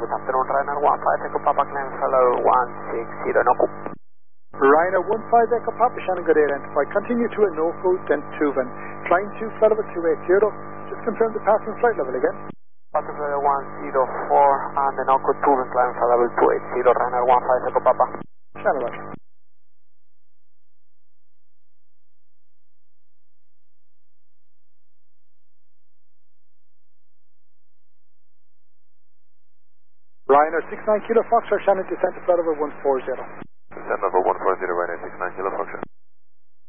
good afternoon, Ryanair 15 Echo Papa, climb fellow 160, no coup. Ryanair 15 Echo Papa, Shannon Good identified. Continue to a Norfolk, then Tuvan. Climb to flight level 280. Just confirm the passing flight level again. Pacifier 104 and the Norco Tuvan, climb flight level 280, Ryanair 15 Echo Papa. Shannon Roger. Ryanair 69 Kilo Foxtrot, Shannon descent to flight level 140. Descent level 140, Ryanair 69 Kilo Foxtrot.